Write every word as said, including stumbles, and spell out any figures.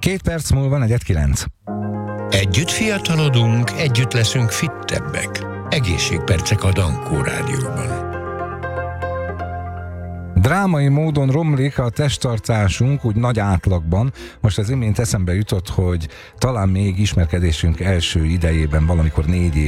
Két perc múlva negyed kilenc. Együtt fiatalodunk, együtt leszünk fittebbek. Egészségpercek a Dankó Rádióban. Drámai módon romlik a testtartásunk úgy nagy átlagban. Most az imént eszembe jutott, hogy talán még ismerkedésünk első idejében, valamikor négy év